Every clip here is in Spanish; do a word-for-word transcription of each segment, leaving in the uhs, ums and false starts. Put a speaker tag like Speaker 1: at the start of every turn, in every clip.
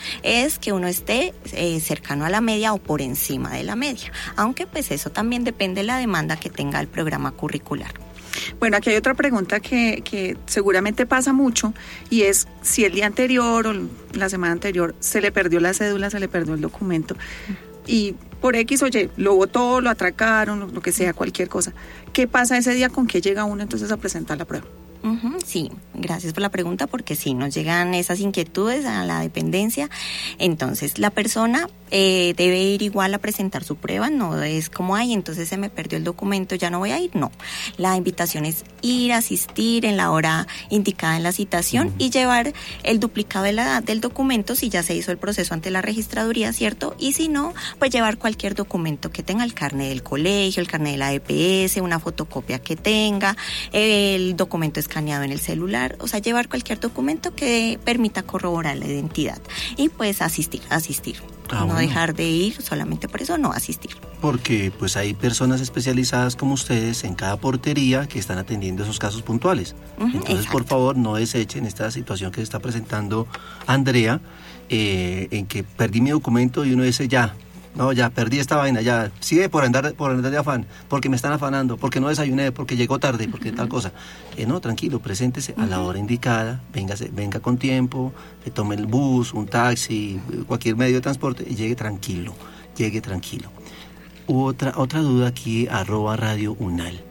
Speaker 1: es que uno esté eh, cercano a la media o por encima de la media, aunque pues eso también depende de la demanda que tenga el programa curricular.
Speaker 2: Bueno, aquí hay otra pregunta que, que seguramente pasa mucho, y es si el día anterior o la semana anterior se le perdió la cédula, se le perdió el documento, y por X, oye, lo botó, lo atracaron, lo que sea, cualquier cosa. ¿Qué pasa ese día? ¿Con qué llega uno entonces a presentar la prueba?
Speaker 1: Uh-huh, sí, gracias por la pregunta, porque sí, nos llegan esas inquietudes a la dependencia. Entonces, la persona eh, debe ir igual a presentar su prueba, no es como, ay, entonces se me perdió el documento, ya no voy a ir, no. La invitación es ir, asistir en la hora indicada en la citación uh-huh. y llevar el duplicado de la, del documento si ya se hizo el proceso ante la registraduría, ¿cierto? Y si no, pues llevar cualquier documento que tenga, el carnet del colegio, el carnet de la E P S, una fotocopia que tenga, el documento escaneado en el celular, o sea, llevar cualquier documento que permita corroborar la identidad y pues asistir, asistir. Ah, no bueno. dejar de ir, solamente por eso no asistir.
Speaker 3: Porque pues hay personas especializadas como ustedes en cada portería que están atendiendo esos casos puntuales. Uh-huh, Entonces, exacto. por favor, no desechen esta situación que se está presentando Andrea, eh, en que perdí mi documento y uno dice ya, no, ya perdí esta vaina, ya sigue por andar por andar de afán, porque me están afanando, porque no desayuné, porque llegó tarde, porque uh-huh. tal cosa. Eh, no, tranquilo, preséntese uh-huh. a la hora indicada, véngase, venga con tiempo, eh, tome el bus, un taxi, cualquier medio de transporte y llegue tranquilo, llegue tranquilo. Otra, otra duda aquí, arroba Radio Unal.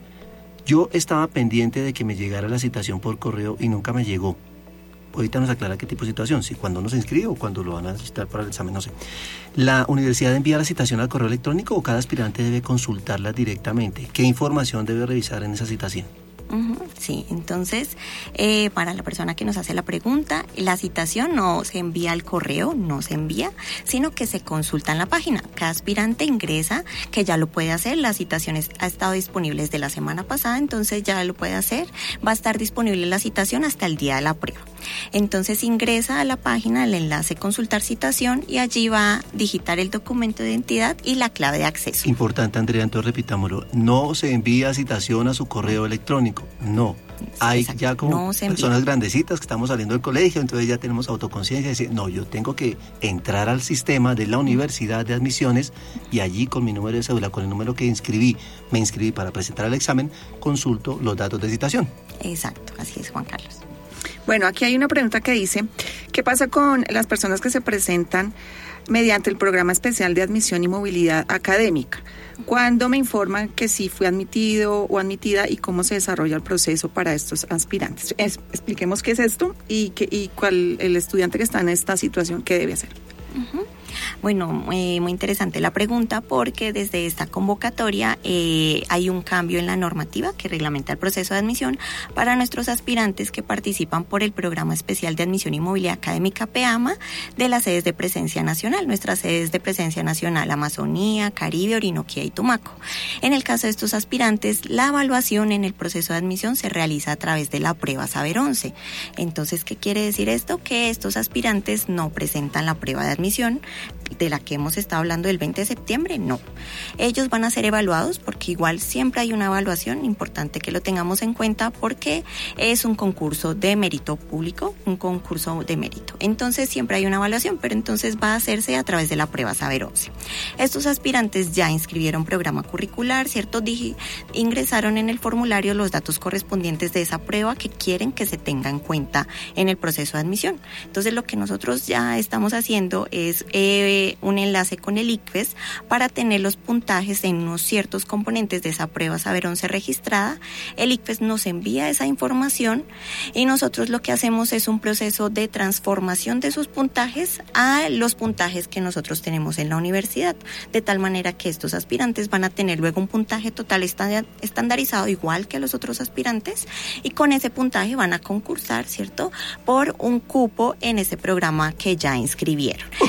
Speaker 3: Yo estaba pendiente de que me llegara la citación por correo y nunca me llegó. Ahorita nos aclara qué tipo de citación, si cuando uno se inscribe o cuando lo van a citar para el examen, no sé. ¿La universidad envía la citación al correo electrónico o cada aspirante debe consultarla directamente? ¿Qué información debe revisar en esa citación?
Speaker 1: Uh-huh, sí, entonces, eh, para la persona que nos hace la pregunta, la citación no se envía al correo, no se envía, sino que se consulta en la página. Cada aspirante ingresa, que ya lo puede hacer, la citación es, ha estado disponible desde la semana pasada, entonces ya lo puede hacer, va a estar disponible la citación hasta el día de la prueba. Entonces ingresa a la página, el enlace consultar citación, y allí va a digitar el documento de identidad y la clave de acceso.
Speaker 3: Importante, Andrea, entonces repitámoslo, no se envía citación a su correo electrónico, no. Sí, hay exacto. ya como no personas grandecitas que estamos saliendo del colegio, entonces ya tenemos autoconciencia de decir, no, yo tengo que entrar al sistema de la universidad de admisiones y allí con mi número de cédula, con el número que inscribí, me inscribí para presentar el examen, consulto los datos de citación.
Speaker 1: Exacto, así es, Juan Carlos.
Speaker 2: Bueno, aquí hay una pregunta que dice, ¿qué pasa con las personas que se presentan mediante el programa especial de admisión y movilidad académica? ¿Cuándo me informan que sí fui admitido o admitida y cómo se desarrolla el proceso para estos aspirantes? Es, expliquemos qué es esto y, que, y cuál el estudiante que está en esta situación, qué debe hacer.
Speaker 1: Uh-huh. Bueno, eh, muy interesante la pregunta, porque desde esta convocatoria eh, hay un cambio en la normativa que reglamenta el proceso de admisión para nuestros aspirantes que participan por el Programa Especial de Admisión y Movilidad Académica P E A M A de las sedes de presencia nacional, nuestras sedes de presencia nacional, Amazonía, Caribe, Orinoquía y Tumaco. En el caso de estos aspirantes, la evaluación en el proceso de admisión se realiza a través de la prueba Saber once. Entonces, ¿qué quiere decir esto? Que estos aspirantes no presentan la prueba de admisión de la que hemos estado hablando del veinte de septiembre, no. Ellos van a ser evaluados porque igual siempre hay una evaluación, importante que lo tengamos en cuenta porque es un concurso de mérito público, un concurso de mérito. Entonces siempre hay una evaluación, pero entonces va a hacerse a través de la prueba Saber once. Estos aspirantes ya inscribieron programa curricular, ¿cierto? Digi- ingresaron en el formulario los datos correspondientes de esa prueba que quieren que se tenga en cuenta en el proceso de admisión. Entonces lo que nosotros ya estamos haciendo es eh, un enlace con el I C F E S para tener los puntajes en unos ciertos componentes de esa prueba Saber once registrada. El I C F E S nos envía esa información y nosotros lo que hacemos es un proceso de transformación de sus puntajes a los puntajes que nosotros tenemos en la universidad, de tal manera que estos aspirantes van a tener luego un puntaje total estandarizado igual que los otros aspirantes, y con ese puntaje van a concursar, ¿cierto?, por un cupo en ese programa que ya inscribieron.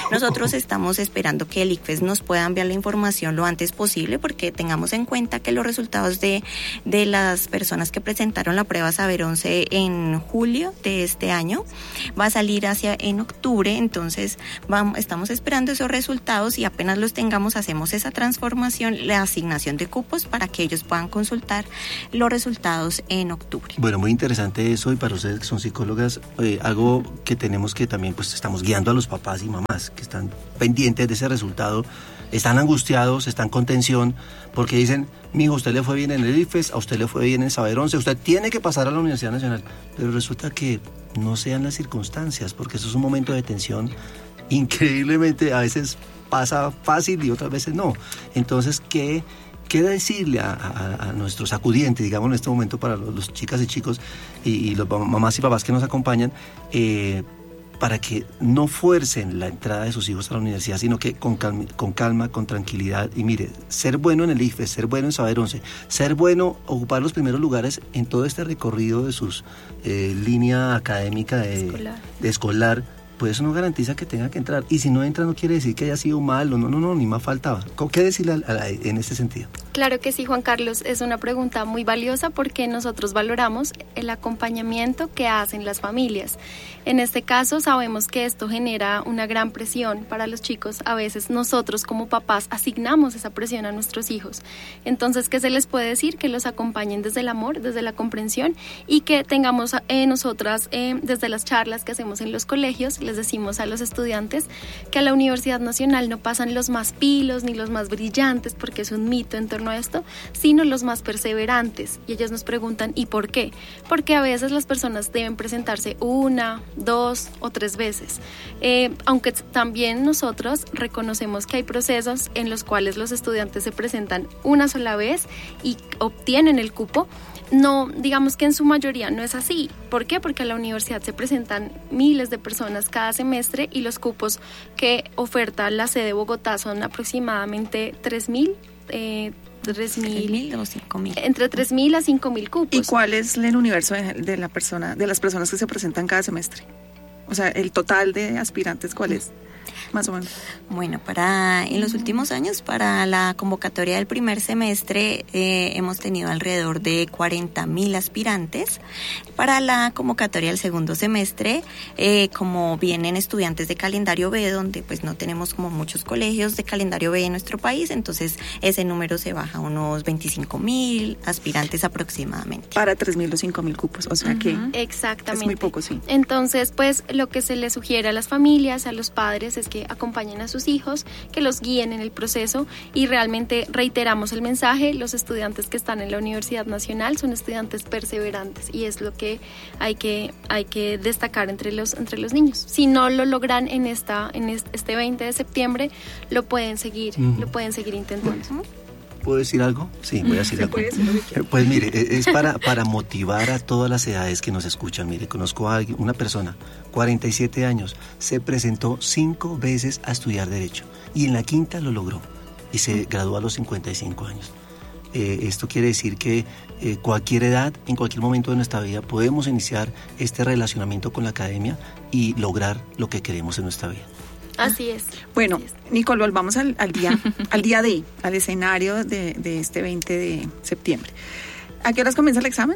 Speaker 1: Nosotros estamos esperando que el ICFES nos pueda enviar la información lo antes posible, porque tengamos en cuenta que los resultados de, de las personas que presentaron la prueba Saber once en julio de este año va a salir hacia en octubre. Entonces vamos, estamos esperando esos resultados y apenas los tengamos hacemos esa transformación, la asignación de cupos para que ellos puedan consultar los resultados en octubre.
Speaker 3: Bueno, muy interesante eso, y para ustedes que son psicólogas, eh, algo que tenemos que también pues estamos guiando a los papás y mamás que están pendientes de ese resultado, están angustiados, están con tensión, porque dicen, mijo, usted le fue bien en el ICFES, a usted le fue bien en Saber once, usted tiene que pasar a la Universidad Nacional, pero resulta que no sean las circunstancias, porque eso es un momento de tensión increíblemente, a veces pasa fácil y otras veces no. Entonces, ¿qué, qué decirle a, a, a nuestros acudientes, digamos en este momento, para los, los chicas y chicos y, y los mamás y papás que nos acompañan, eh, para que no fuercen la entrada de sus hijos a la universidad, sino que con calma, con calma, con tranquilidad, y mire, ser bueno en el ICFES, ser bueno en Saber once, ser bueno, ocupar los primeros lugares en todo este recorrido de sus eh, línea académica de escolar. de escolar, pues eso no garantiza que tenga que entrar, y si no entra no quiere decir que haya sido malo, no, no, no, ni más faltaba. ¿Qué decirle a, a, en este sentido?
Speaker 4: Claro que sí, Juan Carlos, es una pregunta muy valiosa porque nosotros valoramos el acompañamiento que hacen las familias. En este caso sabemos que esto genera una gran presión para los chicos. A veces nosotros como papás asignamos esa presión a nuestros hijos. Entonces, ¿qué se les puede decir? Que los acompañen desde el amor, desde la comprensión, y que tengamos eh, nosotras, eh, desde las charlas que hacemos en los colegios, les decimos a los estudiantes que a la Universidad Nacional no pasan los más pilos ni los más brillantes, porque es un mito en torno a esto, sino los más perseverantes. Y ellas nos preguntan, ¿y por qué? Porque a veces las personas deben presentarse una, dos o tres veces. Eh, aunque también nosotros reconocemos que hay procesos en los cuales los estudiantes se presentan una sola vez y obtienen el cupo. No, digamos que en su mayoría no es así. ¿Por qué? Porque a la universidad se presentan miles de personas cada semestre y los cupos que oferta la sede de Bogotá son aproximadamente tres mil, eh, tres mil
Speaker 1: o cinco mil.
Speaker 4: Entre tres mil a cinco mil cupos.
Speaker 2: ¿Y cuál es el universo de, de la persona, de las personas que se presentan cada semestre? O sea, el total de aspirantes, ¿cuál es? Más o menos.
Speaker 1: Bueno, para en los últimos años, para la convocatoria del primer semestre, eh, hemos tenido alrededor de cuarenta mil aspirantes. Para la convocatoria del segundo semestre, eh, como vienen estudiantes de calendario B, donde pues no tenemos como muchos colegios de calendario B en nuestro país, entonces ese número se baja a unos veinticinco mil aspirantes aproximadamente.
Speaker 2: Para tres mil o cinco mil cupos, o sea uh-huh. que
Speaker 4: exactamente.
Speaker 2: Es muy poco, sí.
Speaker 4: Entonces, pues lo que se le sugiere a las familias, a los padres, es que acompañen a sus hijos, que los guíen en el proceso, y realmente reiteramos el mensaje: los estudiantes que están en la Universidad Nacional son estudiantes perseverantes, y es lo que hay que hay que destacar entre los entre los niños. Si no lo logran en esta en este veinte de septiembre, lo pueden seguir, uh-huh. lo pueden seguir intentando. Uh-huh.
Speaker 3: ¿Puedo decir algo? Sí, voy a decir algo. Pues mire, es para, para motivar a todas las edades que nos escuchan. Mire, conozco a alguien, una persona, cuarenta y siete años, se presentó cinco veces a estudiar Derecho y en la quinta lo logró y se graduó a los cincuenta y cinco años. Eh, esto quiere decir que eh, cualquier edad, en cualquier momento de nuestra vida, podemos iniciar este relacionamiento con la academia y lograr lo que queremos en nuestra vida.
Speaker 4: Así es.
Speaker 2: Bueno,
Speaker 4: Así es.
Speaker 2: Nicole, volvamos al, al día, al día D, al escenario de, de este veinte de septiembre. ¿A qué horas comienza el examen?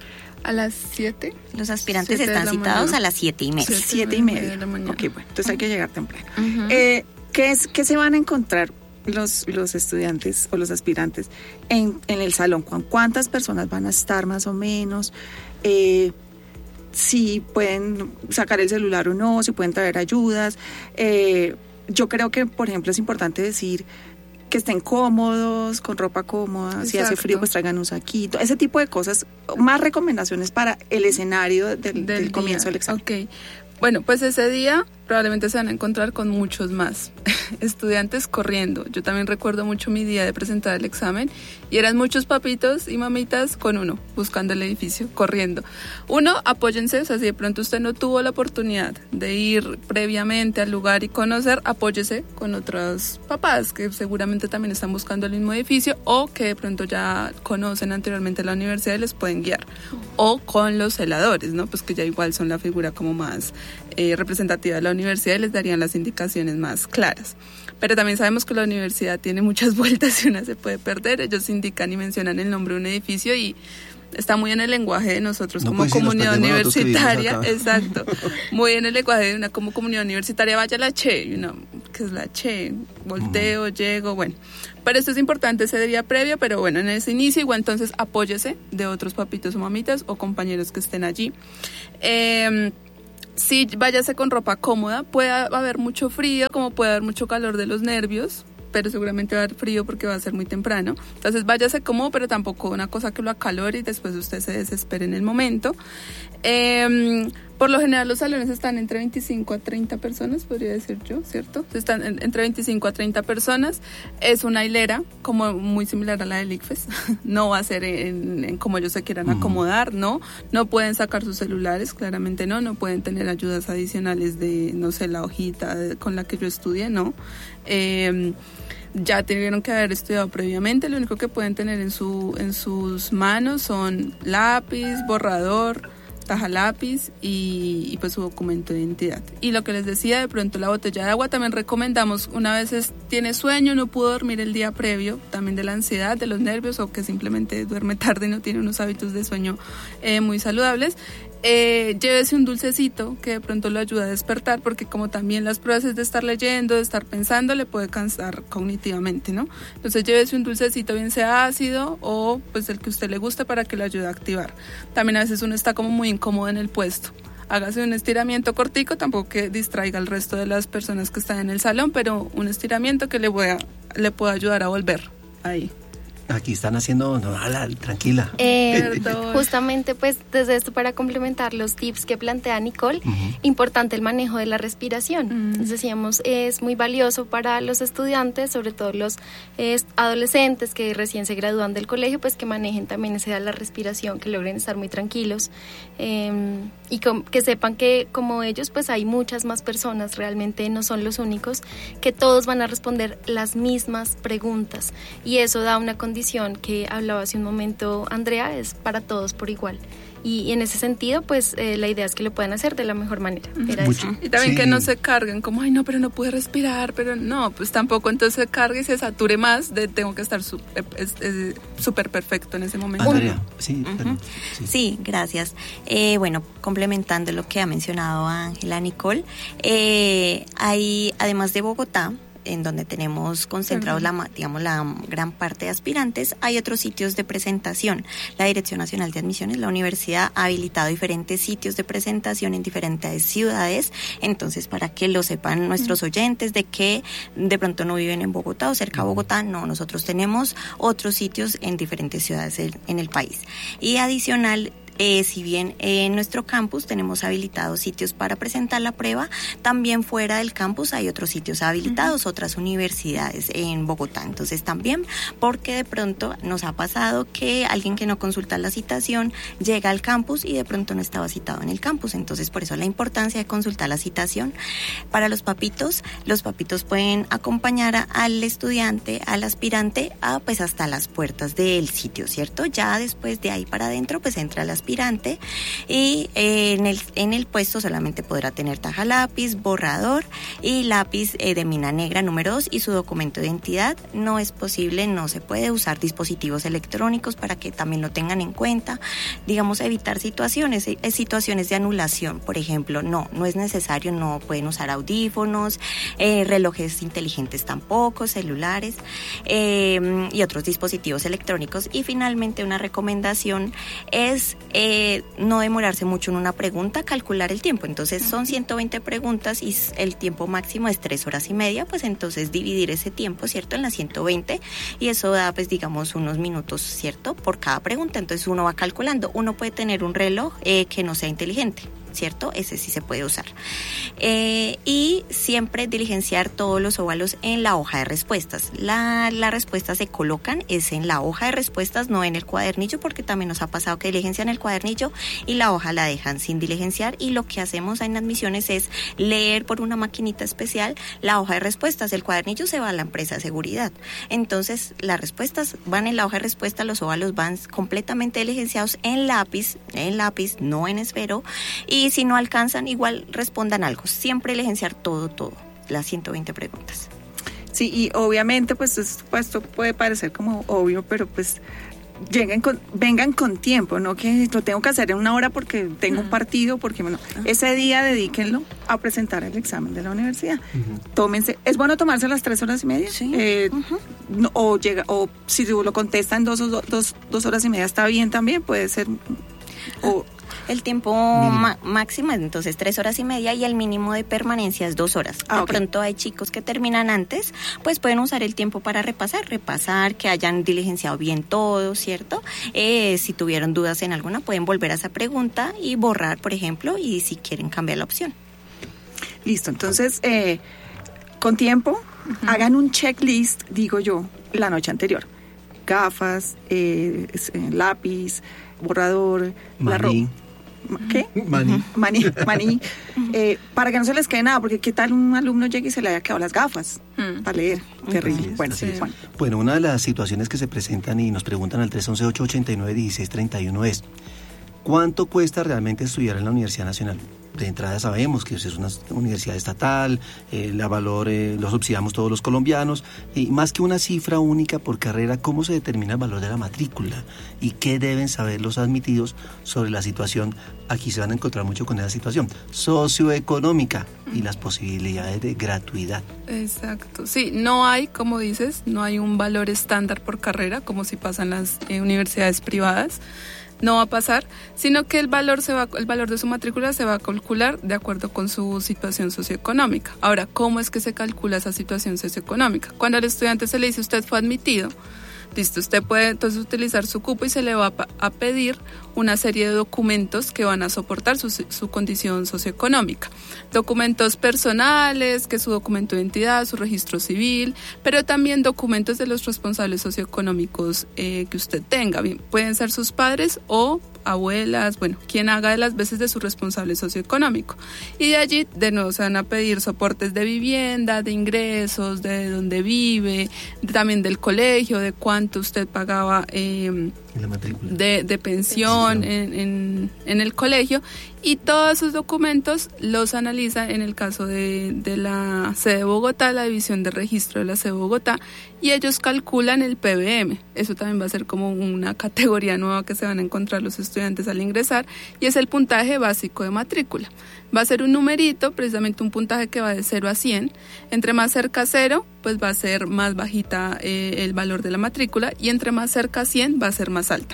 Speaker 5: A las siete.
Speaker 1: Los aspirantes están citados a las siete y media.
Speaker 2: Siete y media. De ok, bueno, entonces hay que llegar temprano. Uh-huh. Eh, ¿qué, es, ¿Qué se van a encontrar los, los estudiantes o los aspirantes en, en el salón? ¿Cuántas personas van a estar más o menos? Eh, si pueden sacar el celular o no, si pueden traer ayudas. Eh, yo creo que, por ejemplo, es importante decir que estén cómodos, con ropa cómoda. Exacto. Si hace frío, pues traigan un saquito. Ese tipo de cosas. Más recomendaciones para el escenario del, del, del comienzo del examen.
Speaker 5: Ok. Bueno, pues ese día probablemente se van a encontrar con muchos más estudiantes corriendo. Yo también recuerdo mucho mi día de presentar el examen y eran muchos papitos y mamitas con uno, buscando el edificio, corriendo. Uno, apóyense, o sea, si de pronto usted no tuvo la oportunidad de ir previamente al lugar y conocer, apóyese con otros papás que seguramente también están buscando el mismo edificio o que de pronto ya conocen anteriormente la universidad y les pueden guiar. O con los celadores, ¿no? Pues que ya igual son la figura como más eh, representativa de la universidad y les darían las indicaciones más claras. Pero también sabemos que la universidad tiene muchas vueltas y una se puede perder. Ellos indican y mencionan el nombre de un edificio y está muy en el lenguaje de nosotros
Speaker 3: no,
Speaker 5: como
Speaker 3: pues,
Speaker 5: comunidad
Speaker 3: si
Speaker 5: universitaria, exacto, muy en el lenguaje de una como comunidad universitaria, vaya la Che, you know, que es la Che, volteo, mm. llego, bueno. Pero esto es importante ese día previo, pero bueno, en ese inicio igual entonces apóyese de otros papitos o mamitas o compañeros que estén allí. Eh, sí, váyase con ropa cómoda, puede haber mucho frío, como puede haber mucho calor de los nervios, pero seguramente va a haber frío porque va a ser muy temprano. Entonces váyase cómodo, pero tampoco una cosa que lo acalore y después usted se desespere en el momento. Eh, por lo general los salones están entre veinticinco a treinta personas, podría decir yo, ¿cierto? Están en, entre veinticinco a treinta personas. Es una hilera como muy similar a la del ICFES. No va a ser en, en como ellos se quieran acomodar, ¿no? No pueden sacar sus celulares, claramente no. No pueden tener ayudas adicionales de, no sé, la hojita de, con la que yo estudié, ¿no? Eh, ya tuvieron que haber estudiado previamente. Lo único que pueden tener en su en sus manos son lápiz, borrador, taja lápiz y, y pues su documento de identidad. Y lo que les decía, de pronto la botella de agua también recomendamos, una vez es, tiene sueño, no pudo dormir el día previo, también de la ansiedad, de los nervios o que simplemente duerme tarde y no tiene unos hábitos de sueño eh, muy saludables. Eh, llévese un dulcecito que de pronto lo ayuda a despertar, porque como también las pruebas es de estar leyendo, de estar pensando, le puede cansar cognitivamente, ¿no? Entonces llévese un dulcecito, bien sea ácido o pues el que a usted le guste, para que le ayude a activar. También a veces uno está como muy incómodo en el puesto. Hágase un estiramiento cortico, tampoco que distraiga al resto de las personas que están en el salón, pero un estiramiento que le pueda, le pueda ayudar a volver ahí.
Speaker 3: Aquí están haciendo, no, ala, tranquila.
Speaker 4: Eh, justamente pues desde esto, para complementar los tips que plantea Nicole, uh-huh. importante el manejo de la respiración. Uh-huh. Decíamos, es muy valioso para los estudiantes, sobre todo los eh, adolescentes que recién se gradúan del colegio, pues que manejen también esa la respiración, que logren estar muy tranquilos eh, y com- que sepan que como ellos pues hay muchas más personas, realmente no son los únicos, que todos van a responder las mismas preguntas, y eso da una condición que hablaba hace un momento Andrea, es para todos por igual. Y, y en ese sentido, pues eh, la idea es que lo puedan hacer de la mejor manera. Era
Speaker 5: Mucho. Eso. Y también sí. que no se carguen como, ay no, pero no pude respirar, pero no, pues tampoco entonces se cargue y se sature más de tengo que estar súper su, perfecto en ese momento.
Speaker 3: Andrea, sí,
Speaker 1: uh-huh. sí. sí, gracias. Eh, bueno, complementando lo que ha mencionado Ángela Nicole, eh, hay, además de Bogotá, en donde tenemos concentrados uh-huh. la, digamos, la gran parte de aspirantes, hay otros sitios de presentación. La Dirección Nacional de Admisiones, la universidad ha habilitado diferentes sitios de presentación en diferentes ciudades, entonces para que lo sepan nuestros uh-huh. oyentes de que de pronto no viven en Bogotá o cerca de Bogotá, no, nosotros tenemos otros sitios en diferentes ciudades en, en el país. Y adicional, Eh, si bien en nuestro campus tenemos habilitados sitios para presentar la prueba, también fuera del campus hay otros sitios habilitados, uh-huh. otras universidades en Bogotá. Entonces también, porque de pronto nos ha pasado que alguien que no consulta la citación llega al campus y de pronto no estaba citado en el campus. Entonces por eso la importancia de consultar la citación. Para los papitos, los papitos pueden acompañar a, al estudiante, al aspirante, a, pues hasta las puertas del sitio, ¿cierto? Ya después de ahí para adentro, pues entra el aspirante y eh, en, el, en el puesto solamente podrá tener taja lápiz, borrador y lápiz eh, de mina negra número dos y su documento de identidad. No es posible, no se puede usar dispositivos electrónicos, para que también lo tengan en cuenta. Digamos, evitar situaciones, eh, situaciones de anulación, por ejemplo, no, no es necesario, no pueden usar audífonos, eh, relojes inteligentes tampoco, celulares eh, y otros dispositivos electrónicos. Y finalmente una recomendación es Eh, no demorarse mucho en una pregunta, calcular el tiempo. Entonces son ciento veinte preguntas y el tiempo máximo es tres horas y media, pues entonces dividir ese tiempo, ¿cierto?, en las ciento veinte, y eso da, pues digamos, unos minutos, ¿cierto?, por cada pregunta. Entonces uno va calculando. Uno puede tener un reloj eh, que no sea inteligente, ¿cierto? Ese sí se puede usar. Eh, y siempre diligenciar todos los óvalos en la hoja de respuestas. La, las respuestas se colocan es en la hoja de respuestas, no en el cuadernillo, porque también nos ha pasado que diligencian el cuadernillo y la hoja la dejan sin diligenciar, y lo que hacemos en admisiones es leer por una maquinita especial la hoja de respuestas. El cuadernillo se va a la empresa de seguridad. Entonces las respuestas van en la hoja de respuesta, los óvalos van completamente diligenciados en lápiz, en lápiz, no en esfero, y Y si no alcanzan, igual respondan algo. Siempre diligenciar todo, todo, las ciento veinte preguntas.
Speaker 2: Sí, y obviamente, pues esto puede parecer como obvio, pero pues lleguen con, vengan con tiempo, no que lo tengo que hacer en una hora porque tengo uh-huh. un partido, porque bueno, uh-huh. ese día dedíquenlo a presentar el examen de la universidad. Uh-huh. Tómense, es bueno tomarse las tres horas y media,
Speaker 1: sí.
Speaker 2: eh, uh-huh. no, o llega, o si lo contesta en dos, dos, dos horas y media está bien también, puede ser. O,
Speaker 1: el tiempo ma- máximo es entonces tres horas y media y el mínimo de permanencia es dos horas. Ah, de okay. pronto hay chicos que terminan antes, pues pueden usar el tiempo para repasar, repasar, que hayan diligenciado bien todo, ¿cierto? Eh, si tuvieron dudas en alguna, pueden volver a esa pregunta y borrar, por ejemplo, y si quieren cambiar la opción.
Speaker 2: Listo, entonces, eh, con tiempo, uh-huh. hagan un checklist, digo yo, la noche anterior. Gafas, eh, lápiz, borrador,
Speaker 3: Maní.
Speaker 2: la ropa. ¿Qué?
Speaker 3: Maní.
Speaker 2: Maní, maní. Eh, para que no se les quede nada, porque qué tal un alumno llegue y se le haya quedado las gafas mm. para leer. Terrible.
Speaker 3: Sí,
Speaker 2: bueno,
Speaker 3: sí.
Speaker 2: bueno.
Speaker 3: bueno, una de las situaciones que se presentan y nos preguntan al tres once, ocho ochenta y nueve, dieciséis treinta y uno es ¿cuánto cuesta realmente estudiar en la Universidad Nacional? De entrada sabemos que es una universidad estatal, eh, la valor eh, lo subsidiamos todos los colombianos, y más que una cifra única por carrera, ¿cómo se determina el valor de la matrícula? ¿Y qué deben saber los admitidos sobre la situación? Aquí se van a encontrar mucho con esa situación socioeconómica y las posibilidades de gratuidad.
Speaker 5: Exacto, sí, no hay, como dices, no hay un valor estándar por carrera, como si pasa en las eh, universidades privadas. No va a pasar, sino que el valor se va, el valor de su matrícula se va a calcular de acuerdo con su situación socioeconómica. Ahora, ¿cómo es que se calcula esa situación socioeconómica? Cuando al estudiante se le dice usted fue admitido, listo, usted puede entonces utilizar su cupo y se le va a pedir una serie de documentos que van a soportar su, su condición socioeconómica. Documentos personales, que es su documento de identidad, su registro civil, pero también documentos de los responsables socioeconómicos eh, que usted tenga. Bien, pueden ser sus padres o abuelas, bueno, quien haga de las veces de su responsable socioeconómico. Y de allí, de nuevo, se van a pedir soportes de vivienda, de ingresos, de dónde vive, de, también del colegio, de cuánto usted pagaba eh, de, de pensión en, en, en el colegio. Y todos esos documentos los analiza en el caso de, de la sede de Bogotá, la División de Registro de la sede de Bogotá, y ellos calculan el P B M. Eso también va a ser como una categoría nueva que se van a encontrar los estudiantes al ingresar, y es el puntaje básico de matrícula. Va a ser un numerito, precisamente un puntaje que va de cero a cien. Entre más cerca a cero, pues va a ser más bajita eh, el valor de la matrícula, y entre más cerca a cien va a ser más alta.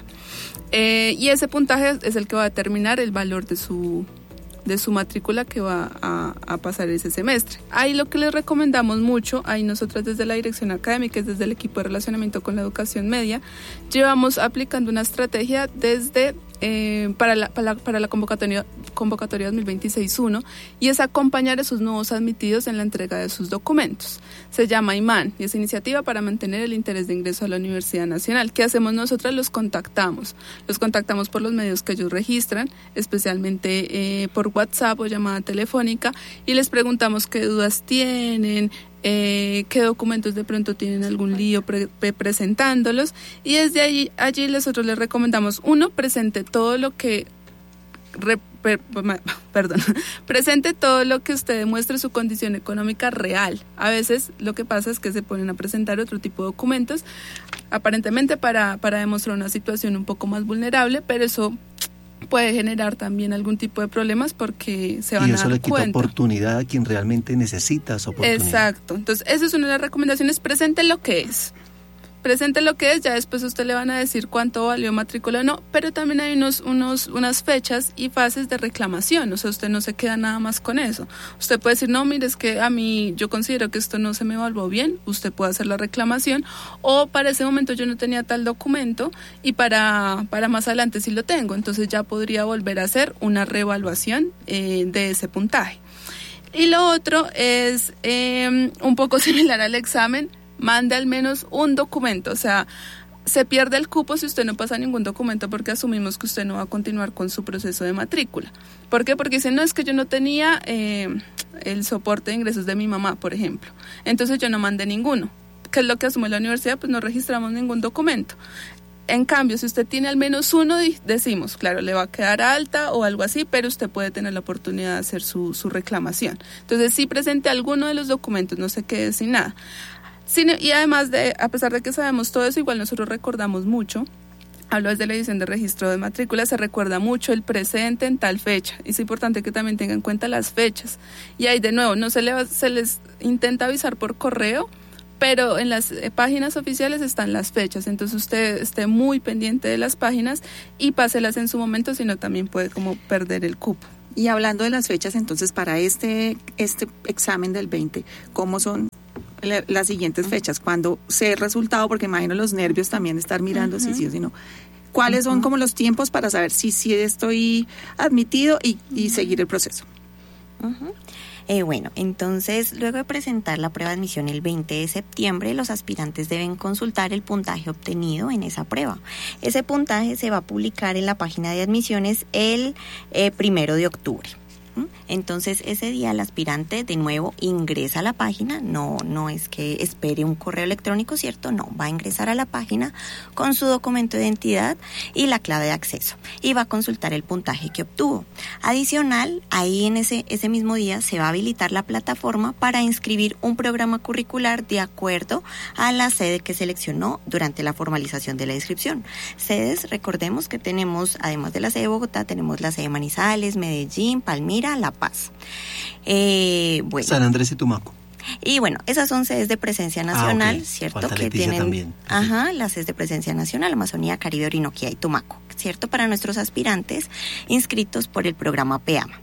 Speaker 5: Eh, y ese puntaje es el que va a determinar el valor de su de su matrícula que va a, a pasar ese semestre. Ahí lo que les recomendamos mucho, ahí nosotros desde la dirección académica, desde el equipo de relacionamiento con la educación media, llevamos aplicando una estrategia desde eh, para, la, para, la, para la convocatoria, convocatoria dos mil veintiséis uno, y es acompañar a esos nuevos admitidos en la entrega de sus documentos. Se llama IMAN y es Iniciativa para Mantener el Interés de Ingreso a la Universidad Nacional. ¿Qué hacemos nosotras? Los contactamos. Los contactamos por los medios que ellos registran, especialmente eh, por WhatsApp o llamada telefónica, y les preguntamos qué dudas tienen, eh, qué documentos de pronto tienen algún lío pre- pre- presentándolos, y desde allí, allí nosotros les recomendamos, uno, presente todo lo que re- per- perdón, presente todo lo que usted demuestre su condición económica real. A veces lo que pasa es que se ponen a presentar otro tipo de documentos, aparentemente para, para demostrar una situación un poco más vulnerable, pero eso puede generar también algún tipo de problemas porque se van a dar cuenta. Y
Speaker 3: eso le quita oportunidad a quien realmente necesita esa oportunidad.
Speaker 5: Exacto. Entonces, esa es una de las recomendaciones. Presente lo que es. Presente lo que es, ya después a usted le van a decir cuánto valió matrícula o no, pero también hay unos, unos, unas fechas y fases de reclamación, o sea, usted no se queda nada más con eso. Usted puede decir, no, mire, es que a mí yo considero que esto no se me evaluó bien, usted puede hacer la reclamación, o para ese momento yo no tenía tal documento y para, para más adelante sí lo tengo, entonces ya podría volver a hacer una reevaluación eh, de ese puntaje. Y lo otro es eh, un poco similar al examen, mande al menos un documento, o sea, se pierde el cupo si usted no pasa ningún documento porque asumimos que usted no va a continuar con su proceso de matrícula. ¿Por qué? Porque dicen, no, es que yo no tenía eh, el soporte de ingresos de mi mamá, por ejemplo, entonces yo no mandé ninguno. ¿Qué es lo que asume la universidad? Pues no registramos ningún documento. En cambio, si usted tiene al menos uno, decimos, claro, le va a quedar alta o algo así, pero usted puede tener la oportunidad de hacer su, su reclamación. Entonces, sí presente alguno de los documentos, no se quede sin nada. Sin, y además, de, a pesar de que sabemos todo eso, igual nosotros recordamos mucho. Hablo desde la edición de registro de matrícula, se recuerda mucho el presente en tal fecha. Es importante que también tengan en cuenta las fechas. Y ahí, de nuevo, no se, le, se les intenta avisar por correo, pero en las eh, páginas oficiales están las fechas, entonces usted esté muy pendiente de las páginas y páselas en su momento, si no también puede como perder el cupo.
Speaker 2: Y hablando de las fechas, entonces para este, este examen del veinte, ¿cómo son la, las siguientes fechas? ¿Cuándo sé el resultado? Porque imagino los nervios también de estar mirando uh-huh. si sí o si no. ¿Cuáles uh-huh. son como los tiempos para saber si sí si estoy admitido y, y seguir el proceso?
Speaker 1: Uh-huh. Eh, bueno, entonces, luego de presentar la prueba de admisión el veinte de septiembre, los aspirantes deben consultar el puntaje obtenido en esa prueba. Ese puntaje se va a publicar en la página de admisiones el eh, primero de octubre. Entonces, ese día el aspirante de nuevo ingresa a la página, no, no es que espere un correo electrónico, ¿cierto? No, va a ingresar a la página con su documento de identidad y la clave de acceso y va a consultar el puntaje que obtuvo. Adicional, ahí en ese, ese mismo día se va a habilitar la plataforma para inscribir un programa curricular de acuerdo a la sede que seleccionó durante la formalización de la inscripción. Sedes, recordemos que tenemos, además de la sede de Bogotá, tenemos la sede de Manizales, Medellín, Palmira, La Paz. Eh, bueno.
Speaker 3: San Andrés y Tumaco.
Speaker 1: Y bueno, esas son sedes de presencia nacional, ah, okay. ¿cierto?
Speaker 3: Falta
Speaker 1: que
Speaker 3: Leticia
Speaker 1: tienen,
Speaker 3: también.
Speaker 1: ajá, las sedes de presencia nacional, Amazonía, Caribe, Orinoquía y Tumaco, ¿cierto? Para nuestros aspirantes inscritos por el programa PEAMA.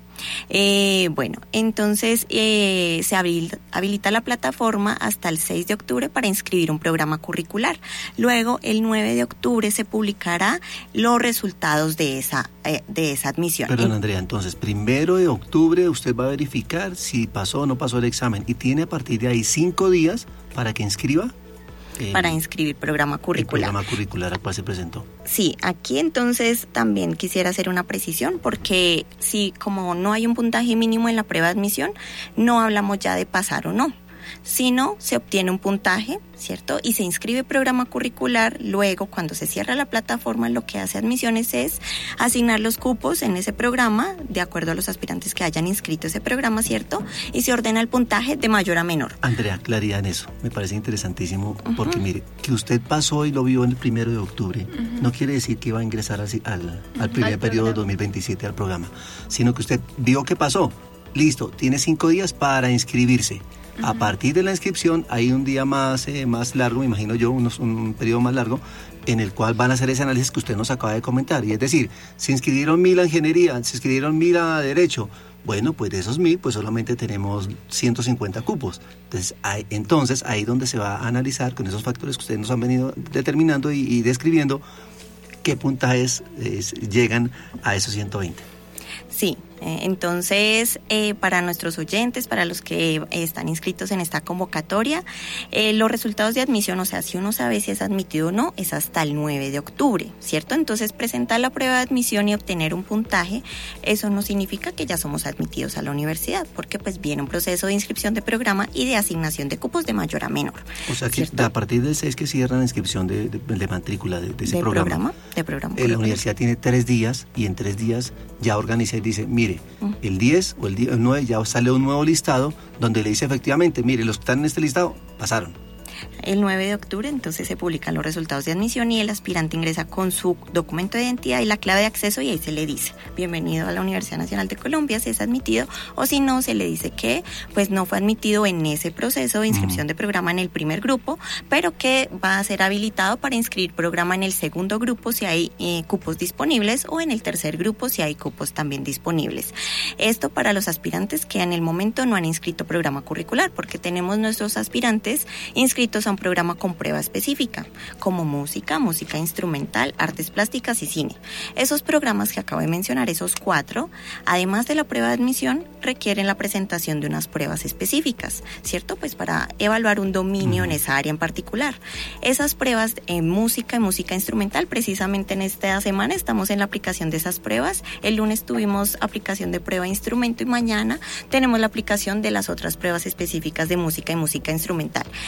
Speaker 1: Eh, bueno, entonces eh, se habilita, habilita la plataforma hasta el seis de octubre para inscribir un programa curricular. Luego, el nueve de octubre se publicará los resultados de esa, eh, de esa admisión.
Speaker 3: Perdón, Andrea, entonces, primero de octubre usted va a verificar si pasó o no pasó el examen y tiene a partir de ahí cinco días para que inscriba. Eh,
Speaker 1: para inscribir programa curricular.
Speaker 3: El programa curricular al cual se presentó.
Speaker 1: Sí, aquí entonces también quisiera hacer una precisión porque si como no hay un puntaje mínimo en la prueba de admisión, no hablamos ya de pasar o no, sino se obtiene un puntaje, ¿cierto? Y se inscribe programa curricular. Luego, cuando se cierra la plataforma, lo que hace admisiones es asignar los cupos en ese programa de acuerdo a los aspirantes que hayan inscrito ese programa, ¿cierto? Y se ordena el puntaje de mayor a menor.
Speaker 3: Andrea, claridad en eso. Me parece interesantísimo uh-huh. porque mire, que usted pasó y lo vio en el primero de octubre, uh-huh. no quiere decir que va a ingresar al, al, al primer al periodo de dos mil veintisiete al programa, sino que usted vio que pasó. Listo, tiene cinco días para inscribirse. Uh-huh. A partir de la inscripción hay un día más, eh, más largo, me imagino yo, unos, un periodo más largo, en el cual van a hacer ese análisis que usted nos acaba de comentar. Y es decir, se inscribieron mil a ingeniería, se inscribieron mil a derecho. Bueno, pues de esos mil, pues solamente tenemos ciento cincuenta cupos. Entonces, hay, entonces ahí donde se va a analizar con esos factores que ustedes nos han venido determinando y, y describiendo, qué puntajes eh, llegan a esos ciento veinte.
Speaker 1: Sí, eh, entonces eh, para nuestros oyentes, para los que eh, están inscritos en esta convocatoria, eh, los resultados de admisión, o sea, si uno sabe si es admitido o no, es hasta el nueve de octubre, ¿cierto? Entonces presentar la prueba de admisión y obtener un puntaje, eso no significa que ya somos admitidos a la universidad, porque pues viene un proceso de inscripción de programa y de asignación de cupos de mayor a menor.
Speaker 3: O sea que ¿cierto? A partir del seis que cierran la inscripción de, de, de matrícula de, de ese
Speaker 1: de
Speaker 3: programa,
Speaker 1: programa, de programa
Speaker 3: eh, la universidad tiene tres días y en tres días ya organiza y dice, mire, uh-huh. el diez o el, diez, el nueve ya sale un nuevo listado donde le dice efectivamente, mire, los que están en este listado pasaron.
Speaker 1: El nueve de octubre entonces se publican los resultados de admisión y el aspirante ingresa con su documento de identidad y la clave de acceso y ahí se le dice bienvenido a la Universidad Nacional de Colombia si es admitido, o si no se le dice que pues no fue admitido en ese proceso de inscripción de programa en el primer grupo, pero que va a ser habilitado para inscribir programa en el segundo grupo si hay eh, cupos disponibles, o en el tercer grupo si hay cupos también disponibles. Esto para los aspirantes que en el momento no han inscrito programa curricular, porque tenemos nuestros aspirantes inscritos a un programa con prueba específica, como música, música instrumental, artes plásticas y cine. Esos programas que acabo de mencionar, esos cuatro, además de la prueba de admisión, requieren la presentación de unas pruebas específicas, ¿cierto? Pues para evaluar un dominio en esa área en particular. Esas pruebas en música y música instrumental, precisamente en esta semana estamos en la aplicación de esas pruebas. El lunes tuvimos aplicación de prueba instrumento y mañana tenemos la aplicación de las otras pruebas específicas de música y música instrumental. Estos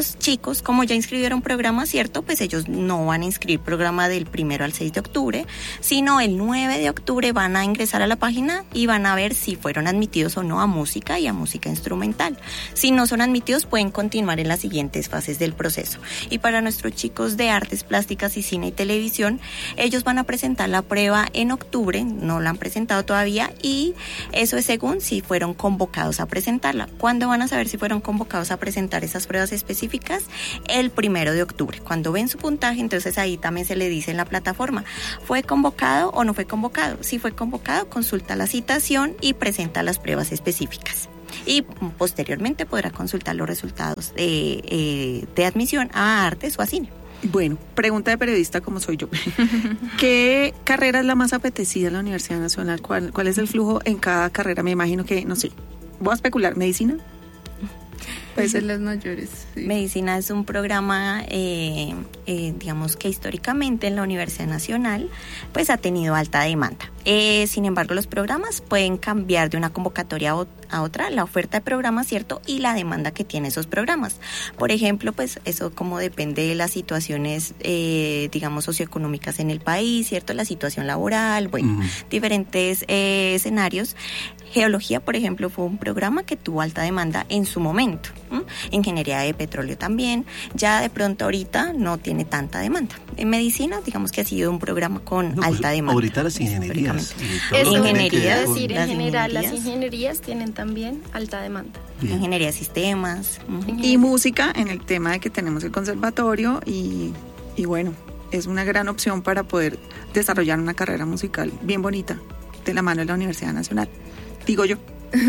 Speaker 1: estos chicos, como ya inscribieron programa, ¿cierto? Pues ellos no van a inscribir programa del primero al seis de octubre, sino el nueve de octubre van a ingresar a la página y van a ver si fueron admitidos o no a música y a música instrumental. Si no son admitidos, pueden continuar en las siguientes fases del proceso. Y para nuestros chicos de artes plásticas y cine y televisión, ellos van a presentar la prueba en octubre, no la han presentado todavía, y eso es según si fueron convocados a presentarla. ¿Cuándo van a saber si fueron convocados a presentar esas pruebas específicas? El primero de octubre. Cuando ven su puntaje, entonces ahí también se le dice en la plataforma, ¿fue convocado o no fue convocado? Si fue convocado, consulta la citación y presenta las pruebas específicas. Y posteriormente podrá consultar los resultados de, eh, de admisión a artes o a cine.
Speaker 2: Bueno, pregunta de periodista como soy yo. ¿Qué carrera es la más apetecida en la Universidad Nacional? ¿Cuál, cuál es el flujo en cada carrera? Me imagino que, no sé, voy a especular, ¿medicina?
Speaker 5: Pues de las mayores. Sí.
Speaker 1: Medicina es un programa, eh, eh, digamos que históricamente en la Universidad Nacional, pues ha tenido alta demanda. Eh, sin embargo, los programas pueden cambiar de una convocatoria a, a otra, la oferta de programas, ¿cierto? Y la demanda que tienen esos programas. Por ejemplo, pues eso como depende de las situaciones, eh, digamos, socioeconómicas en el país, ¿cierto? La situación laboral, bueno, uh-huh. diferentes eh, escenarios. Geología, por ejemplo, fue un programa que tuvo alta demanda en su momento. ¿Mm? Ingeniería de petróleo también. Ya de pronto ahorita no tiene tanta demanda. En medicina, digamos que ha sido un programa con
Speaker 3: no,
Speaker 1: alta
Speaker 3: pues,
Speaker 1: demanda.
Speaker 3: Ahorita las ingenierías.
Speaker 4: Eso
Speaker 1: ingenierías,
Speaker 4: es decir, en
Speaker 1: las
Speaker 4: general
Speaker 1: ingenierías.
Speaker 4: las ingenierías tienen también alta demanda.
Speaker 1: Bien. Ingeniería de sistemas. Uh-huh.
Speaker 2: Y música en el tema de que tenemos el conservatorio y, y bueno, es una gran opción para poder desarrollar una carrera musical bien bonita de la mano de la Universidad Nacional. Digo yo.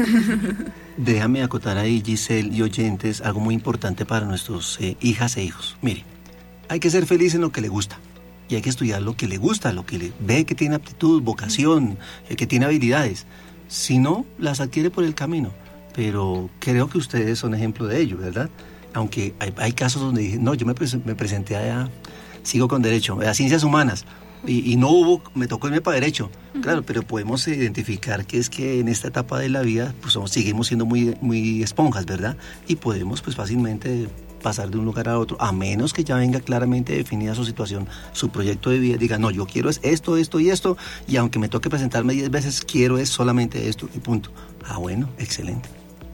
Speaker 3: Déjame acotar ahí, Giselle y oyentes, algo muy importante para nuestros eh, hijas e hijos. Mire, hay que ser feliz en lo que le gusta y hay que estudiar lo que le gusta, lo que le ve que tiene aptitud, vocación, eh, que tiene habilidades. Si no, las adquiere por el camino. Pero creo que ustedes son ejemplo de ello, ¿verdad? Aunque hay, hay casos donde dije, no, yo me, pres- me presenté a, sigo con derecho, a ciencias humanas. Y, y no hubo, me tocó irme para derecho, uh-huh. Claro, pero podemos identificar que es que en esta etapa de la vida pues somos, seguimos siendo muy, muy esponjas, ¿verdad? Y podemos pues fácilmente pasar de un lugar a otro, a menos que ya venga claramente definida su situación, su proyecto de vida, diga, no, yo quiero es esto, esto y esto, y aunque me toque presentarme diez veces, quiero es solamente esto y punto. Ah, bueno, excelente.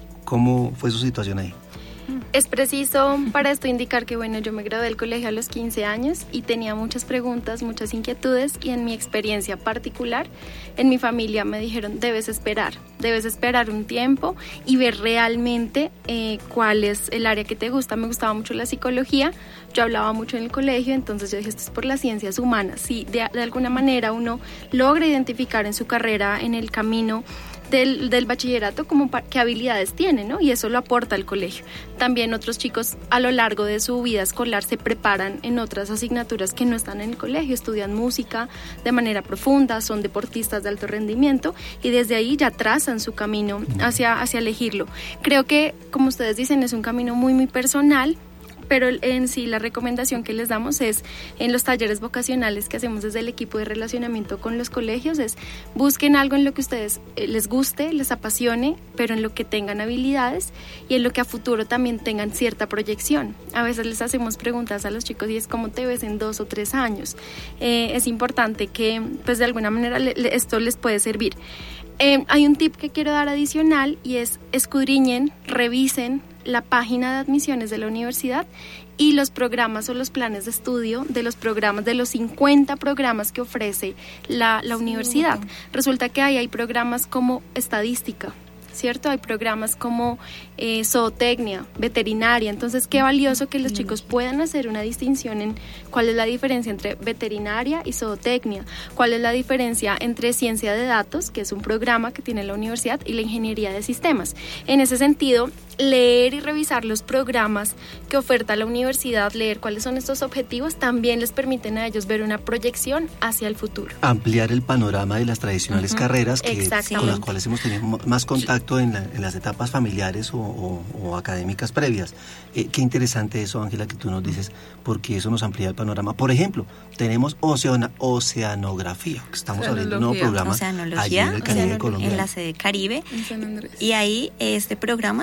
Speaker 3: ¿Cómo fue su situación ahí?
Speaker 4: Es preciso para esto indicar que, bueno, yo me gradué del colegio a los quince años y tenía muchas preguntas, muchas inquietudes, y en mi experiencia particular, en mi familia me dijeron, debes esperar, debes esperar un tiempo y ver realmente eh, cuál es el área que te gusta. Me gustaba mucho la psicología, yo hablaba mucho en el colegio, entonces yo dije, esto es por las ciencias humanas. Si de, de alguna manera uno logra identificar en su carrera, en el camino Del, del bachillerato, como pa- qué habilidades tiene, ¿no? Y eso lo aporta el colegio. También otros chicos a lo largo de su vida escolar se preparan en otras asignaturas que no están en el colegio, estudian música de manera profunda, son deportistas de alto rendimiento y desde ahí ya trazan su camino hacia, hacia elegirlo. Creo que, como ustedes dicen, es un camino muy, muy personal, pero en sí la recomendación que les damos es, en los talleres vocacionales que hacemos desde el equipo de relacionamiento con los colegios, es busquen algo en lo que ustedes eh, les guste, les apasione, pero en lo que tengan habilidades y en lo que a futuro también tengan cierta proyección. A veces les hacemos preguntas a los chicos y es ¿cómo te ves en dos o tres años? Eh, es importante que pues de alguna manera le, le, esto les puede servir. Eh, hay un tip que quiero dar adicional y es escudriñen, revisen la página de admisiones de la universidad y los programas o los planes de estudio de los programas, de los cincuenta programas que ofrece la, la sí, universidad. Bueno. Resulta que ahí hay programas como estadística, ¿cierto? Hay programas como eh, zootecnia, veterinaria, entonces qué valioso que los chicos puedan hacer una distinción en cuál es la diferencia entre veterinaria y zootecnia, cuál es la diferencia entre ciencia de datos, que es un programa que tiene la universidad, y la ingeniería de sistemas. En ese sentido, leer y revisar los programas que oferta la universidad, leer cuáles son estos objetivos, también les permiten a ellos ver una proyección hacia el futuro.
Speaker 3: Ampliar el panorama de las tradicionales uh-huh. carreras que, con las cuales hemos tenido más contacto en, la, en las etapas familiares o, o, o académicas previas. Eh, qué interesante eso, Ángela, que tú nos dices, porque eso nos amplía el panorama. Por ejemplo, tenemos oceana, oceanografía, que estamos abriendo un nuevo programa
Speaker 1: Oceanología,
Speaker 3: allí en el Caribe de Colombia.
Speaker 1: En la sede Caribe. Y ahí este programa está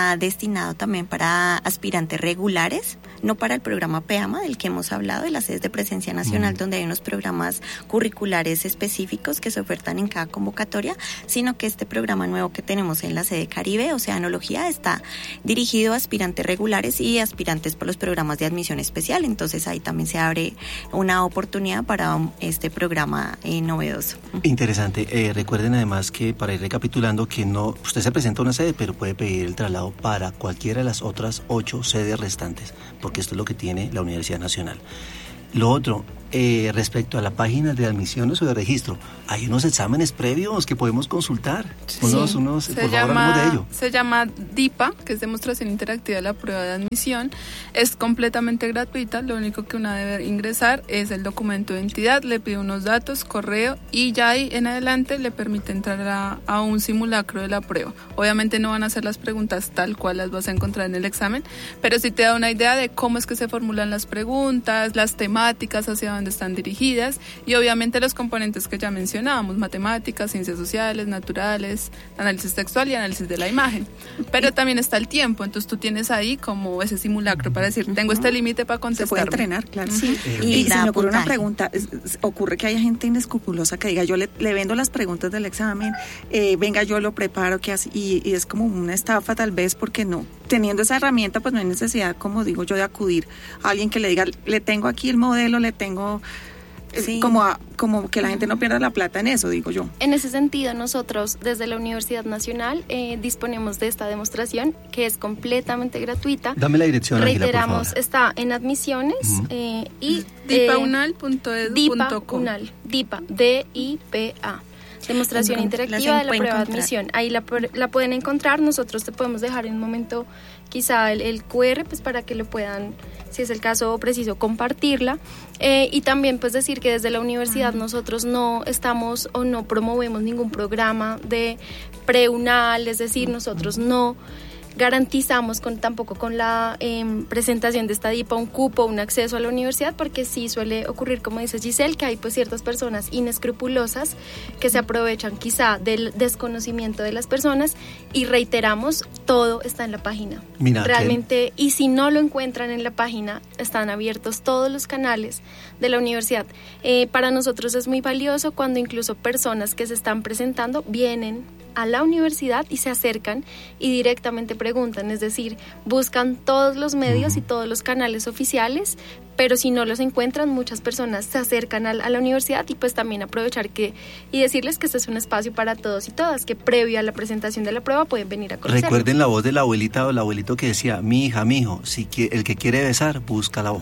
Speaker 1: está destinado también para aspirantes regulares, no para el programa PEAMA del que hemos hablado, de las sedes de presencia nacional, mm. donde hay unos programas curriculares específicos que se ofertan en cada convocatoria, sino que este programa nuevo que tenemos en la sede Caribe, Oceanología, está dirigido a aspirantes regulares y aspirantes por los programas de admisión especial. Entonces ahí también se abre una oportunidad para este programa eh, novedoso.
Speaker 3: Interesante. Eh, recuerden además que, para ir recapitulando, que no, usted se presenta a una sede, pero puede pedir el traslado para cualquiera de las otras ocho sedes restantes, porque esto es lo que tiene la Universidad Nacional. Lo otro, eh, respecto a la página de admisiones o de registro, hay unos exámenes previos que podemos consultar. Sí. Unos, unos,
Speaker 5: se
Speaker 3: por
Speaker 5: llama,
Speaker 3: favor, hablemos de ello.
Speaker 5: Se llama D I P A, que es demostración interactiva de la prueba de admisión. Es completamente gratuita, lo único que una debe ingresar es el documento de identidad, le pide unos datos, correo, y ya ahí en adelante le permite entrar a, a un simulacro de la prueba. Obviamente no van a hacer las preguntas tal cual las vas a encontrar en el examen, pero sí te da una idea de cómo es que se formulan las preguntas, las temáticas, hacia dónde están dirigidas, y obviamente los componentes que ya mencionábamos: matemáticas, ciencias sociales, naturales, análisis textual y análisis de la imagen. Pero también está el tiempo, entonces tú tienes ahí como ese simulacro para decir, tengo este límite para contestar.
Speaker 2: Se puede entrenar, claro.
Speaker 1: Sí.
Speaker 2: Uh-huh. Y, y se me ocurre una pregunta, es, es, ocurre que haya gente inescrupulosa que diga, yo le, le vendo las preguntas del examen, eh, venga, yo lo preparo, que así, y, y es como una estafa tal vez, porque no. Teniendo esa herramienta, pues no hay necesidad, como digo yo, de acudir a alguien que le diga, le tengo aquí el modelo, le tengo... Sí. Como, a, como que la gente no pierda la plata en eso, digo yo.
Speaker 4: En ese sentido, nosotros desde la Universidad Nacional eh, disponemos de esta demostración, que es completamente gratuita.
Speaker 3: Dame la dirección,
Speaker 4: reiteramos,
Speaker 3: Ángela,
Speaker 4: está en admisiones uh-huh. eh, y
Speaker 5: dipaunal punto edu punto co.
Speaker 4: DIPA, D I P A. Demostración interactiva de la prueba de admisión. Ahí la, la pueden encontrar. Nosotros te podemos dejar en un momento quizá el, el cu erre, pues para que lo puedan, si es el caso preciso, compartirla. Eh, y también pues decir que desde la universidad nosotros no estamos o no promovemos ningún programa de preunal, es decir, nosotros no garantizamos con tampoco con la eh, presentación de esta D I P A un cupo, un acceso a la universidad, porque sí suele ocurrir, como dice Giselle, que hay pues ciertas personas inescrupulosas que se aprovechan quizá del desconocimiento de las personas, y reiteramos, todo está en la página.
Speaker 3: Mira,
Speaker 4: realmente, que... y si no lo encuentran en la página, están abiertos todos los canales de la universidad. Eh, para nosotros es muy valioso cuando incluso personas que se están presentando vienen a la universidad y se acercan y directamente preguntan, es decir, buscan todos los medios uh-huh. y todos los canales oficiales, pero si no los encuentran, muchas personas se acercan a la, a la universidad, y pues también aprovechar que y decirles que este es un espacio para todos y todas, que previo a la presentación de la prueba pueden venir a conocerlo.
Speaker 3: Recuerden la voz de la abuelita o el abuelito que decía, mi hija, mi hijo, si que, el que quiere besar, busca la voz.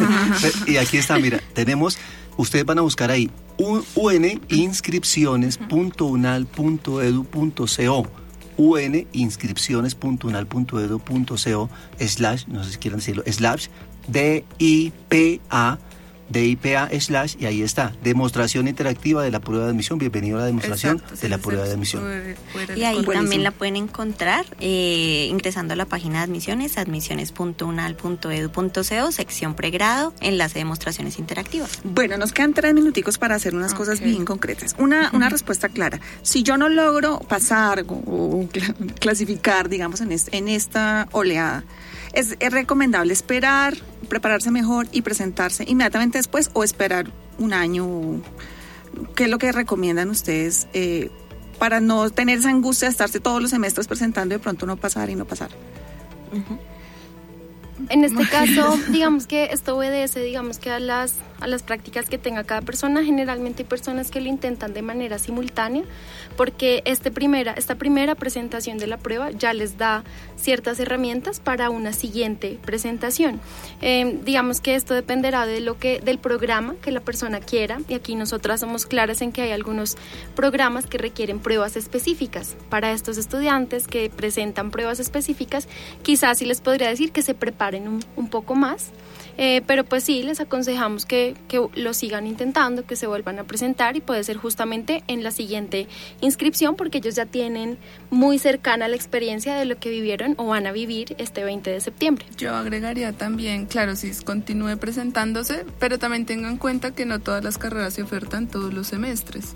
Speaker 3: Y aquí está, mira, tenemos... Ustedes van a buscar ahí uninscripciones punto unal punto edu punto co, uninscripciones punto unal punto edu punto co, slash, no sé si quieren decirlo, slash, D I P A, D I P A slash, y ahí está, demostración interactiva de la prueba de admisión. Bienvenido a la demostración
Speaker 5: Exacto, sí,
Speaker 3: de la
Speaker 5: sí,
Speaker 3: prueba
Speaker 5: sí,
Speaker 3: de admisión.
Speaker 5: Fuera, fuera
Speaker 1: y ahí
Speaker 5: buenísimo.
Speaker 1: También la pueden encontrar eh, ingresando a la página de admisiones, admisiones punto unal punto edu punto co, sección pregrado, enlace de demostraciones interactivas.
Speaker 2: Bueno, nos quedan tres minuticos para hacer unas okay. cosas bien concretas. Una, una respuesta clara. Si yo no logro pasar o, o clasificar, digamos, en, este, en esta oleada, ¿Es, ¿Es recomendable esperar, prepararse mejor y presentarse inmediatamente después, o esperar un año? ¿Qué es lo que recomiendan ustedes eh, para no tener esa angustia de estarse todos los semestres presentando y de pronto no pasar y no pasar?
Speaker 4: Uh-huh. En este caso, digamos que esto obedece, digamos que a las a las prácticas que tenga cada persona. Generalmente hay personas que lo intentan de manera simultánea, porque este primera, esta primera presentación de la prueba ya les da ciertas herramientas para una siguiente presentación. Eh, digamos que esto dependerá de lo que, del programa que la persona quiera, y aquí nosotras somos claras en que hay algunos programas que requieren pruebas específicas. Para estos estudiantes que presentan pruebas específicas, quizás sí les podría decir que se preparen un, un poco más. Eh, pero pues sí, les aconsejamos que, que lo sigan intentando, que se vuelvan a presentar, y puede ser justamente en la siguiente inscripción, porque ellos ya tienen muy cercana la experiencia de lo que vivieron o van a vivir este veinte de septiembre.
Speaker 5: Yo agregaría también, claro, sí, continúe presentándose, pero también tengan en cuenta que no todas las carreras se ofertan todos los semestres.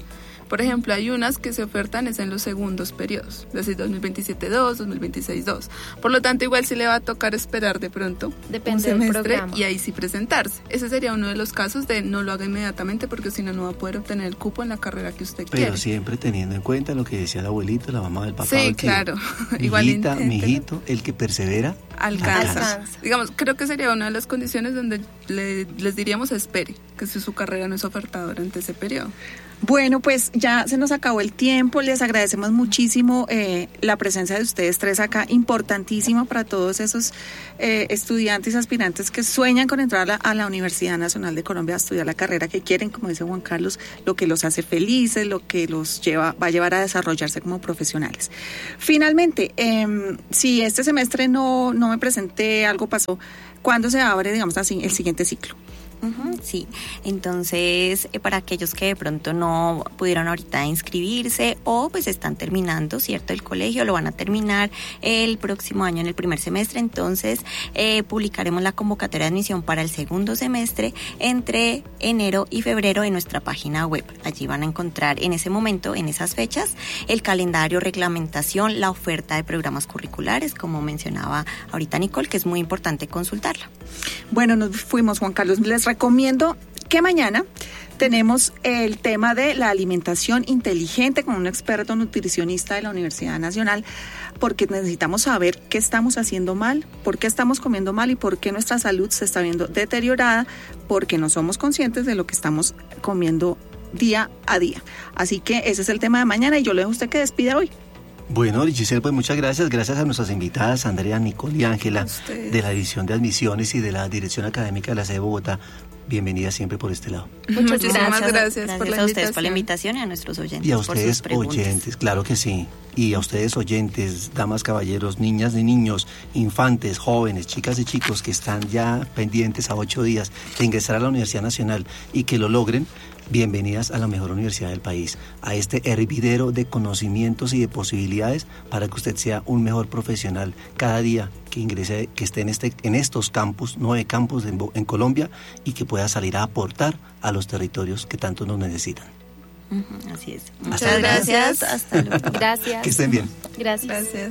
Speaker 5: Por ejemplo, hay unas que se ofertan es en los segundos periodos, es decir, dos mil veintisiete dos, dos mil veintiséis dos. Por lo tanto, igual sí le va a tocar esperar de pronto
Speaker 4: Depende
Speaker 5: un
Speaker 4: del
Speaker 5: semestre
Speaker 4: programa.
Speaker 5: y ahí sí presentarse. Ese sería uno de los casos de no lo haga inmediatamente porque si no, no va a poder obtener el cupo en la carrera que usted
Speaker 3: Pero
Speaker 5: quiere.
Speaker 3: siempre teniendo en cuenta lo que decía el abuelito, la mamá del papá.
Speaker 5: Sí,
Speaker 3: o el tío.
Speaker 5: claro. Igual
Speaker 3: Mijita,
Speaker 5: inténtelo.
Speaker 3: mijito, el que persevera,
Speaker 5: Alcanza.
Speaker 4: Alcanza.
Speaker 5: Digamos, creo que sería una de las condiciones donde le- les diríamos espere, que si su carrera no es ofertada durante ese periodo.
Speaker 2: Bueno, pues ya se nos acabó el tiempo. Les agradecemos muchísimo eh, la presencia de ustedes tres acá, importantísima para todos esos eh, estudiantes y aspirantes que sueñan con entrar a la, a la Universidad Nacional de Colombia a estudiar la carrera que quieren, como dice Juan Carlos, lo que los hace felices, lo que los lleva, va a llevar a desarrollarse como profesionales. Finalmente, eh, si este semestre no, no me presenté, algo pasó, ¿cuándo se abre, digamos así, el siguiente ciclo?
Speaker 1: Ujú, sí, entonces eh, para aquellos que de pronto no pudieron ahorita inscribirse o pues están terminando, ¿cierto? El colegio lo van a terminar el próximo año en el primer semestre, entonces eh, publicaremos la convocatoria de admisión para el segundo semestre entre enero y febrero en nuestra página web. Allí van a encontrar en ese momento, en esas fechas, el calendario, reglamentación, la oferta de programas curriculares, como mencionaba ahorita Nicole, que es muy importante consultarla.
Speaker 2: Bueno, nos fuimos, Juan Carlos. Les recomiendo que mañana tenemos el tema de la alimentación inteligente con un experto nutricionista de la Universidad Nacional, porque necesitamos saber qué estamos haciendo mal, por qué estamos comiendo mal y por qué nuestra salud se está viendo deteriorada, porque no somos conscientes de lo que estamos comiendo día a día. Así que ese es el tema de mañana y yo le dejo a usted que despida hoy.
Speaker 3: Bueno, Giselle, pues muchas gracias. Gracias a nuestras invitadas, Andrea, Nicole y Ángela,
Speaker 5: Ustedes.
Speaker 3: de la División de Admisiones y de la Dirección Académica de la sede de Bogotá. Bienvenida siempre por este lado.
Speaker 5: Muchísimas
Speaker 1: Gracias,
Speaker 5: gracias, por la
Speaker 1: a ustedes por la
Speaker 5: invitación.
Speaker 1: invitación y a nuestros oyentes
Speaker 3: Y a
Speaker 1: por sus
Speaker 3: ustedes,
Speaker 1: preguntas.
Speaker 3: oyentes, claro que sí. Y a ustedes, oyentes, damas, caballeros, niñas y niños, infantes, jóvenes, chicas y chicos que están ya pendientes a ocho días de ingresar a la Universidad Nacional y que lo logren, bienvenidas a la mejor universidad del país, a este hervidero de conocimientos y de posibilidades para que usted sea un mejor profesional cada día que ingrese, que esté en, este, en estos campus, nueve campus en, en Colombia, y que pueda salir a aportar a los territorios que tanto nos necesitan.
Speaker 1: Ujú, así es. Muchas
Speaker 3: Hasta luego.
Speaker 1: gracias. Hasta luego.
Speaker 4: Gracias.
Speaker 3: Que estén bien.
Speaker 4: Gracias.
Speaker 5: Gracias.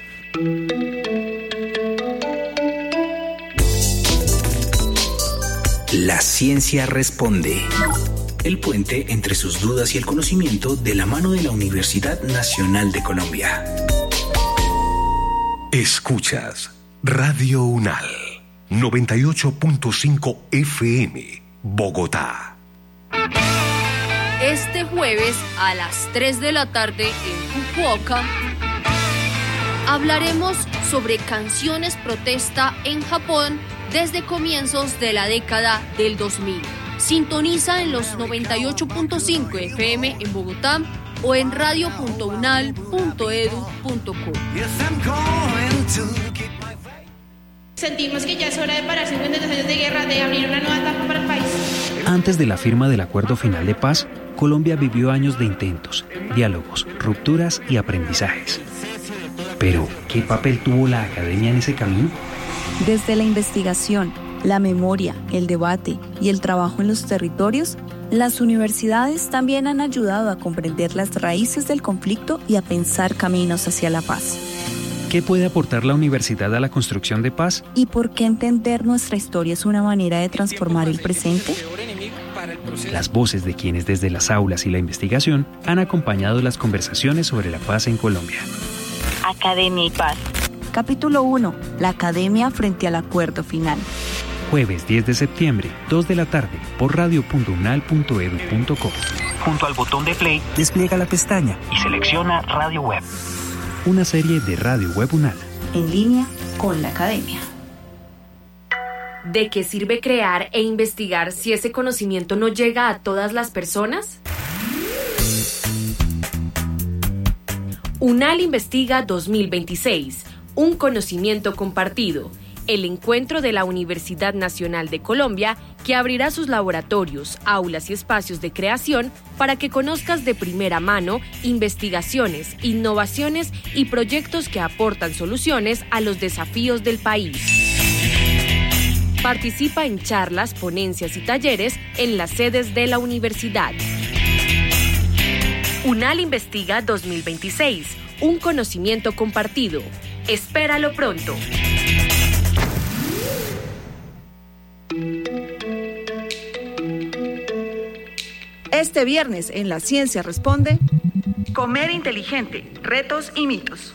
Speaker 6: La ciencia responde. El puente entre sus dudas y el conocimiento de la mano de la Universidad Nacional de Colombia.
Speaker 7: Escuchas Radio UNAL noventa y ocho punto cinco F M, Bogotá.
Speaker 8: Este jueves a las tres de la tarde en Fukuoka hablaremos sobre canciones protesta en Japón desde comienzos de la década del dos mil. Sintoniza en los noventa y ocho punto cinco F M en Bogotá o en radio punto unal punto edu punto co.
Speaker 9: Sentimos que ya es hora de parar cincuenta y dos años de guerra, de abrir una nueva etapa para el país.
Speaker 10: Antes de la firma del Acuerdo Final de Paz, Colombia vivió años de intentos, diálogos, rupturas y aprendizajes. Pero, ¿qué papel tuvo la academia en ese camino?
Speaker 11: Desde la investigación, la memoria, el debate y el trabajo en los territorios, las universidades también han ayudado a comprender las raíces del conflicto y a pensar caminos hacia la paz.
Speaker 10: ¿Qué puede aportar la universidad a la construcción de paz?
Speaker 11: ¿Y por qué entender nuestra historia es una manera de transformar el presente?
Speaker 10: Las voces de quienes desde las aulas y la investigación han acompañado las conversaciones sobre la paz en Colombia.
Speaker 11: Academia y Paz. Capítulo uno. La academia frente al acuerdo final.
Speaker 10: Jueves diez de septiembre, dos de la tarde, por radio punto unal punto edu punto co.
Speaker 6: Junto al botón de play, despliega la pestaña y selecciona Radio Web.
Speaker 10: Una serie de Radio Web UNAL.
Speaker 11: En línea con la academia.
Speaker 8: ¿De qué sirve crear e investigar si ese conocimiento no llega a todas las personas? UNAL Investiga dos mil veintiséis, un conocimiento compartido, el encuentro de la Universidad Nacional de Colombia que abrirá sus laboratorios, aulas y espacios de creación para que conozcas de primera mano investigaciones, innovaciones y proyectos que aportan soluciones a los desafíos del país. Participa en charlas, ponencias y talleres en las sedes de la universidad. UNAL Investiga dos mil veintiséis, un conocimiento compartido. Espéralo pronto.
Speaker 2: Este viernes en La Ciencia Responde, Comer Inteligente, Retos y Mitos.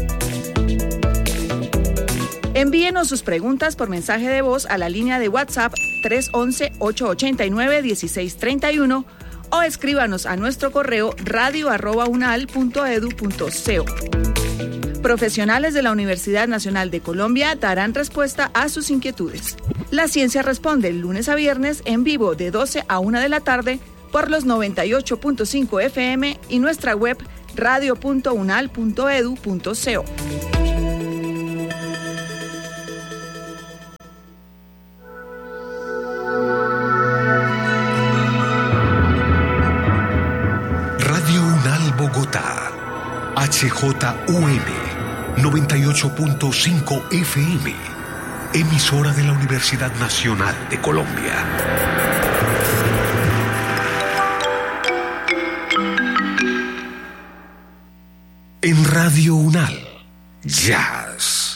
Speaker 2: Envíenos sus preguntas por mensaje de voz a la línea de WhatsApp tres once, ocho ochenta y nueve, dieciséis treinta y uno o escríbanos a nuestro correo radio arroba unal punto edu punto co. Profesionales de la Universidad Nacional de Colombia darán respuesta a sus inquietudes. La Ciencia Responde lunes a viernes en vivo de doce a una de la tarde por los noventa y ocho punto cinco F M y nuestra web radio punto unal punto edu punto co.
Speaker 7: Radio Unal Bogotá, H J U M, noventa y ocho punto cinco F M, emisora de la Universidad Nacional de Colombia. En Radio Unal, Jazz.